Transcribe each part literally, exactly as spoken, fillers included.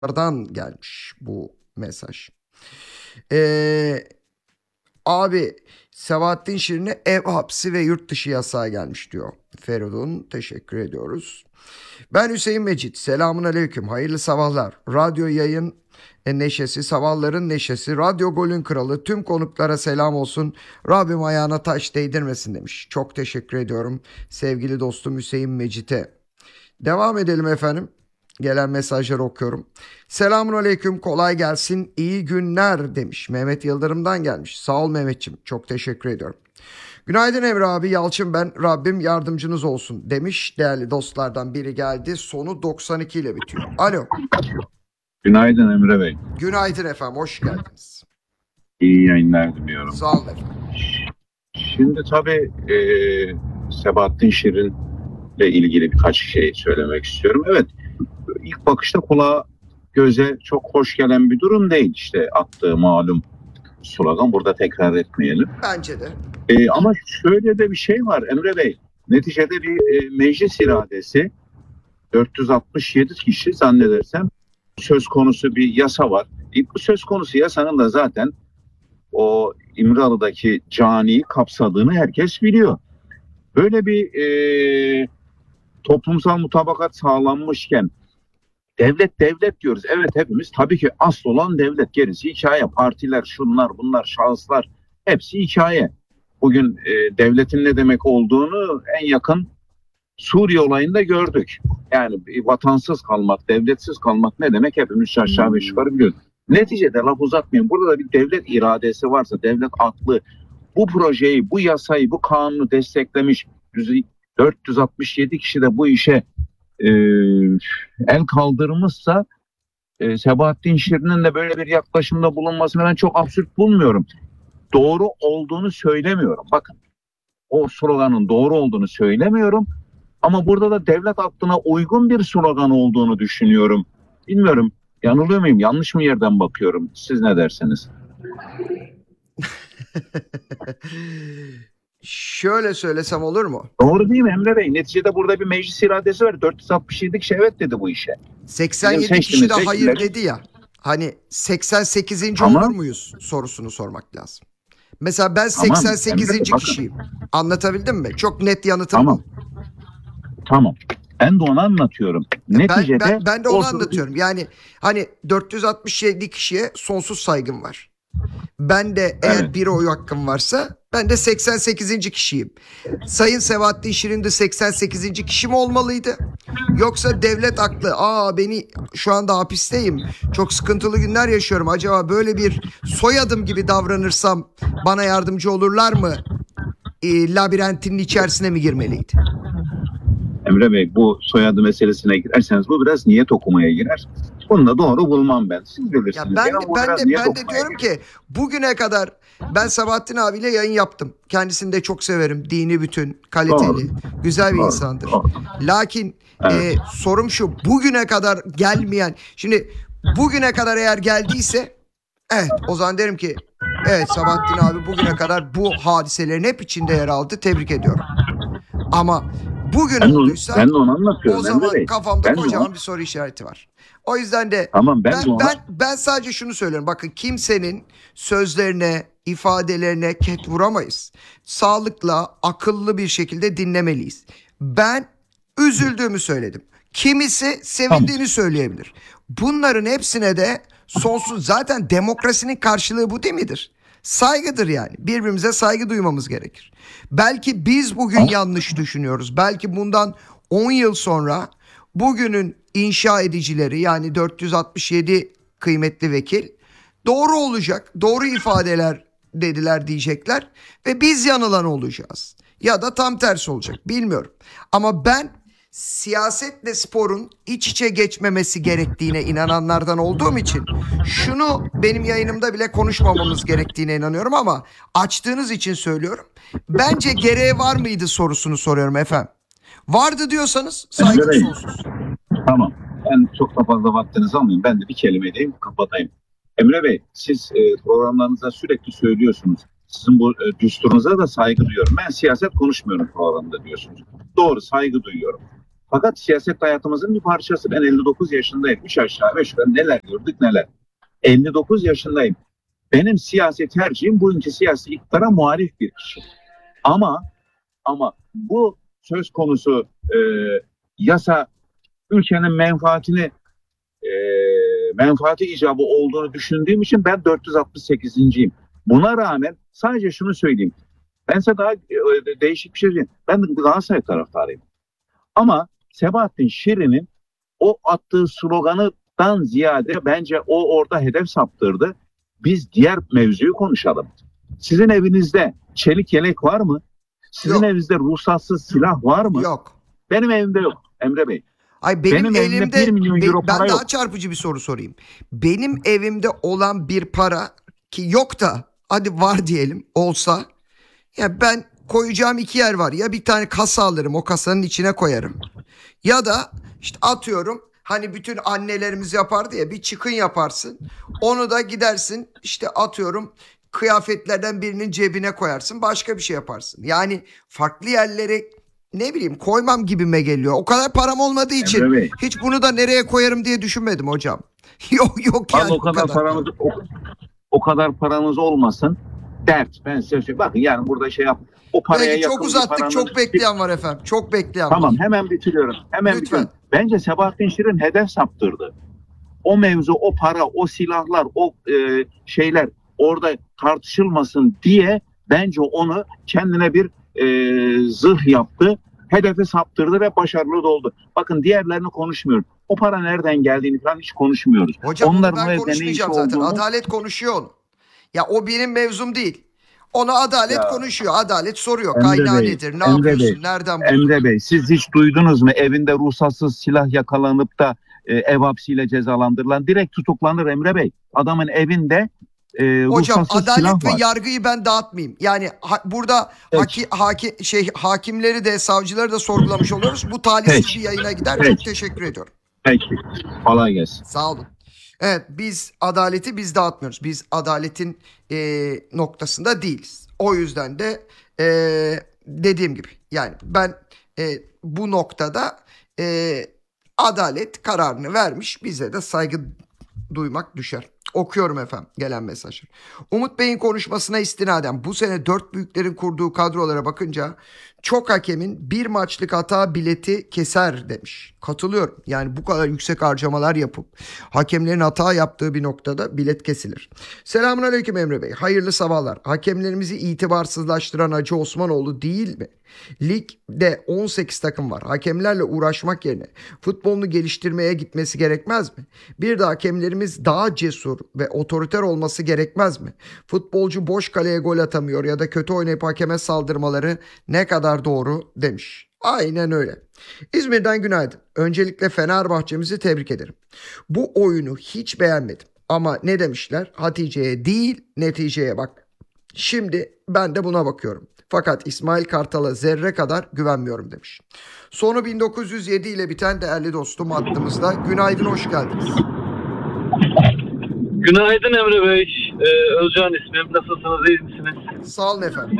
Oradan gelmiş bu mesaj. Ee, abi Sebahattin Şirin'e ev hapsi ve yurt dışı yasağı gelmiş diyor. Feridun, teşekkür ediyoruz. Ben Hüseyin Mecit. Selamun aleyküm. Hayırlı sabahlar. Radyo yayın neşesi, sabahların neşesi, Radyo Golün kralı, tüm konuklara selam olsun. Rabbim ayağına taş değdirmesin demiş. Çok teşekkür ediyorum sevgili dostum Hüseyin Mecit'e. Devam edelim efendim. Gelen mesajları okuyorum. Selamun aleyküm, kolay gelsin, iyi günler demiş. Mehmet Yıldırım'dan gelmiş. Sağ ol Mehmetçim, çok teşekkür ediyorum. Günaydın Emre abi, Yalçın ben, Rabbim yardımcınız olsun demiş. Değerli dostlardan biri geldi, sonu doksan iki ile bitiyor. Alo. Günaydın Emre Bey. Günaydın efendim, hoş geldiniz. İyi yayınlar diliyorum. Sağ olun efendim. Şimdi tabii e, Sebahattin Şirin'le ilgili birkaç şey söylemek istiyorum. Evet, ilk bakışta kulağa göze çok hoş gelen bir durum değil. İşte attığı malum slogan, burada tekrar etmeyelim. Bence de. E, ama şöyle de bir şey var Emre Bey. Neticede bir e, meclis iradesi, dört yüz altmış yedi kişi zannedersem söz konusu bir yasa var. E, bu söz konusu yasanın da zaten o İmralı'daki caniyi kapsadığını herkes biliyor. Böyle bir e, toplumsal mutabakat sağlanmışken devlet devlet diyoruz. Evet, hepimiz tabii ki asıl olan devlet, gerisi hikaye. Partiler, şunlar bunlar, şahıslar hepsi hikaye. Bugün e, devletin ne demek olduğunu en yakın Suriye olayında gördük. Yani vatansız kalmak, devletsiz kalmak ne demek hepimiz aşağı ve yukarı biliyoruz. Neticede laf uzatmayayım. Burada da bir devlet iradesi varsa, devlet aklı bu projeyi, bu yasayı, bu kanunu desteklemiş dört yüz altmış yedi kişi de bu işe e, el kaldırmışsa e, Sebahattin Şirin'in de böyle bir yaklaşımda bulunmasını ben çok absürt bulmuyorum. Doğru olduğunu söylemiyorum. Bakın, o sloganın doğru olduğunu söylemiyorum. Ama burada da devlet aklına uygun bir slogan olduğunu düşünüyorum. Bilmiyorum, yanılıyor muyum? Yanlış mı yerden bakıyorum? Siz ne dersiniz? Şöyle söylesem olur mu? Doğru değil mi Emre Bey? Neticede burada bir meclis iradesi var. dört yüz altmış yedi kişi evet dedi bu işe. seksen yedi kişi de hayır dedi ya. Hani seksen sekizinci Tamam. olur muyuz sorusunu sormak lazım. Mesela ben seksen sekizinci Tamam, kişiyim. Anlatabildim mi? Çok net yanıtım tamam. bu. Tamam. Ben de onu anlatıyorum. Neticede ben, ben, ben de onu o... anlatıyorum. Yani hani dört yüz altmış yedi kişiye sonsuz saygım var. Ben de eğer Evet. bir oy hakkım varsa ben de seksen sekizinci kişiyim. Sayın Sebahattin Şirin de seksen sekizinci kişi mi olmalıydı? Yoksa devlet aklı, aa beni şu anda hapisteyim, çok sıkıntılı günler yaşıyorum, acaba böyle bir soyadım gibi davranırsam bana yardımcı olurlar mı? E, labirentinin içerisine mi girmeliydi? Emre Bey, bu soyadı meselesine girerseniz bu biraz niyet okumaya girer. Bunu da doğru bulmam ben. Siz bilirsiniz. Ya ben, ya, ben de, ben de diyorum ki bugüne kadar ben Sabahattin abiyle yayın yaptım. Kendisini de çok severim. Dini bütün, kaliteli, doğru, güzel bir doğru, insandır. Doğru. Lakin evet. e, sorum şu, bugüne kadar gelmeyen, şimdi bugüne kadar eğer geldiyse evet, o zaman derim ki evet, Sabahattin abi bugüne kadar bu hadiselerin hep içinde yer aldı. Tebrik ediyorum. Ama bugün ben olduysa ben de onu anlatıyorum, o zaman Bey. kafamda ben kocaman onu... bir soru işareti var. O yüzden de tamam, ben, ben, ona... ben, ben sadece şunu söylüyorum. Bakın, kimsenin sözlerine, ifadelerine ket vuramayız. Sağlıkla, akıllı bir şekilde dinlemeliyiz. Ben üzüldüğümü söyledim. Kimisi sevindiğini tamam. söyleyebilir. Bunların hepsine de sonsuz, zaten demokrasinin karşılığı bu değil midir? Saygıdır yani. Birbirimize saygı duymamız gerekir. Belki biz bugün yanlış düşünüyoruz. Belki bundan on yıl sonra bugünün inşa edicileri, yani dört yüz altmış yedi kıymetli vekil doğru olacak, doğru ifadeler dediler diyecekler ve biz yanılan olacağız. Ya da tam tersi olacak, bilmiyorum. Ama ben siyasetle sporun iç içe geçmemesi gerektiğine inananlardan olduğum için şunu benim yayınımda bile konuşmamamız gerektiğine inanıyorum, ama açtığınız için söylüyorum. Bence gereği var mıydı sorusunu soruyorum efendim. Vardı diyorsanız saygı sonsuz. Tamam. Ben çok da fazla vaktinizi almayayım. Ben de bir kelime diyeyim, kapatayım. Emre Bey, siz e, programlarınızda sürekli söylüyorsunuz. Sizin bu e, düsturunuza da saygı duyuyorum. Ben siyaset konuşmuyorum programda diyorsunuz. Doğru, saygı duyuyorum. Fakat siyaset hayatımızın bir parçası. Ben elli dokuz yaşındayım. Üç aşağı beş yukarı neler gördük neler. elli dokuz yaşındayım. Benim siyasi tercihim bugünkü siyasi iktidara muhalif bir kişi. Ama ama bu söz konusu e, yasa ülkenin menfaatini e, menfaati icabı olduğunu düşündüğüm için ben dört yüz altmış sekizinciyim. Buna rağmen sadece şunu söyleyeyim. Ben size daha e, değişik bir şey diyeyim. Ben de Galatasaray taraftarıyım. Ama Sebahattin Şirin'in o attığı sloganından ziyade bence o orada hedef saptırdı. Biz diğer mevzuyu konuşalım. Sizin evinizde çelik yelek var mı? Sizin Yok. evinizde ruhsatsız silah var mı? Yok. Benim evimde yok Emre Bey. Ay benim, Benim elimde elimde bir milyon be- euro ben para daha yok. çarpıcı bir soru sorayım. Benim evimde olan bir para ki yok da hadi var diyelim olsa ya ben koyacağım iki yer var. Ya bir tane kasa alırım o kasanın içine koyarım. Ya da işte atıyorum hani bütün annelerimiz yapardı ya bir çıkın yaparsın. Onu da gidersin işte atıyorum kıyafetlerden birinin cebine koyarsın. Başka bir şey yaparsın. Yani farklı yerlere ne bileyim koymam gibime geliyor. O kadar param olmadığı için Emre Bey. hiç bunu da nereye koyarım diye düşünmedim hocam. yok yok yani Vallahi o kadar, paranız o, o kadar paranız olmasın. Dert. Ben size söyleyeyim. Bakın yani burada şey yap. O paraya Peki yakın çok bir uzattık. paranız- Çok bekleyen var efendim. Çok bekleyen Tamam var. hemen bitiriyorum. Hemen Lütfen. bitiriyorum. Bence Sebahattin Şirin hedef saptırdı. O mevzu, o para, o silahlar, o e, şeyler orada tartışılmasın diye bence onu kendine bir e, zırh yaptı. Hedefi saptırdı ve başarılı da oldu. Bakın diğerlerini konuşmuyorum. O para nereden geldiğini falan hiç konuşmuyoruz. Hocam onu Onların o ben evde ne işi konuşmayacağım zaten. olduğunu Adalet konuşuyor onu. Ya o benim mevzum değil. Ona adalet Ya. konuşuyor. Adalet soruyor. Emre Kaynağı Bey, nedir? Ne Emre yapıyorsun? Bey, Nereden buldun? Emre Bey siz hiç duydunuz mu evinde ruhsatsız silah yakalanıp da e, ev hapsiyle cezalandırılan direkt tutuklanır Emre Bey. Adamın evinde e, Hocam ruhsatsız adalet silah ve var. yargıyı ben dağıtmayayım. Yani ha- burada Peki. haki, haki, şey hakimleri de savcıları da sorgulamış oluyoruz. Bu talihsiz Peki. bir yayına gider. Peki. Çok teşekkür ediyorum. Peki. Kolay gelsin. Sağ olun. Evet biz adaleti biz dağıtmıyoruz. Biz adaletin e, noktasında değiliz. O yüzden de e, dediğim gibi yani ben e, bu noktada e, adalet kararını vermiş. Bize de saygı duymak düşer. Okuyorum efendim gelen mesajı. Umut Bey'in konuşmasına istinaden bu sene dört büyüklerin kurduğu kadrolara bakınca çok hakemin bir maçlık hata bileti keser demiş. Katılıyorum. Yani bu kadar yüksek harcamalar yapıp hakemlerin hata yaptığı bir noktada bilet kesilir. Selamünaleyküm Emre Bey. Hayırlı sabahlar. Hakemlerimizi itibarsızlaştıran Hacı Osmanoğlu değil mi? Ligde on sekiz takım var. Hakemlerle uğraşmak yerine futbolunu geliştirmeye gitmesi gerekmez mi? Bir de hakemlerimiz daha cesur ve otoriter olması gerekmez mi? Futbolcu boş kaleye gol atamıyor ya da kötü oynayıp hakeme saldırmaları ne kadar doğru demiş. Aynen öyle. İzmir'den günaydın. Öncelikle Fenerbahçe'mizi tebrik ederim. Bu oyunu hiç beğenmedim. Ama ne demişler? Hatice'ye değil neticeye bak. Şimdi ben de buna bakıyorum. Fakat İsmail Kartal'a zerre kadar güvenmiyorum demiş. Sonu bin dokuz yüz yedi ile biten değerli dostum hattımızda. Günaydın, hoş geldiniz. Günaydın Emre Bey. Ee, Özcan ismim. Nasılsınız? İyi misiniz? Sağ olun efendim.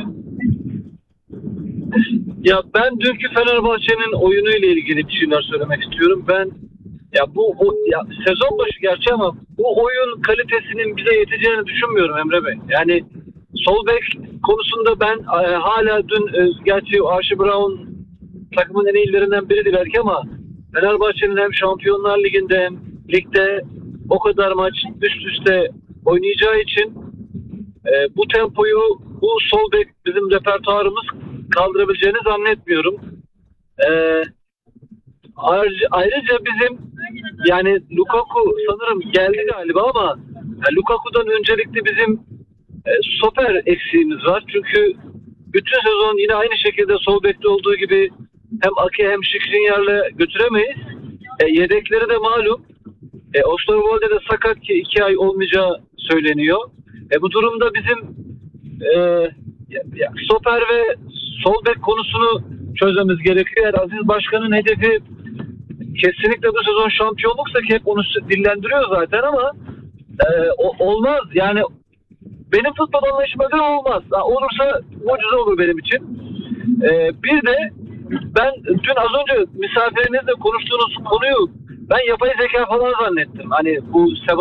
Ya ben dünkü Fenerbahçe'nin oyunu ile ilgili bir şeyler söylemek istiyorum. Ben ya bu o, ya sezon başı gerçi ama bu oyun kalitesinin bize yeteceğini düşünmüyorum Emre Bey. Yani sol bek konusunda ben e, hala dün e, gerçi Archie Brown takımın en iyilerinden biridir belki ama Fenerbahçe'nin hem Şampiyonlar Ligi'nde hem ligde o kadar maç üst üste oynayacağı için e, bu tempoyu bu sol bek bizim repertuarımız kaldırabileceğini zannetmiyorum. E, ayrıca, ayrıca bizim yani Lukaku sanırım geldi galiba ama yani Lukaku'dan öncelikle bizim e, stoper eksiğimiz var. Çünkü bütün sezon yine aynı şekilde sol bekte olduğu gibi hem Ake hem Skriniar'la götüremeyiz. E, yedekleri de malum. E, Osterwolde de sakat ki iki ay olmayacağı söyleniyor. E, bu durumda bizim e, ya, stoper ve sol bek konusunu çözmemiz gerekiyor. Yani Aziz Başkan'ın hedefi kesinlikle bu sezon şampiyonluksa ki hep onu dillendiriyor zaten ama e, o, olmaz. Yani benim futbol anlayışıma göre olmaz. Ha, olursa mucize olur benim için. E, bir de ben dün az önce misafirinizle konuştuğunuz konuyu ben yapay zeka falan zannettim. Hani bu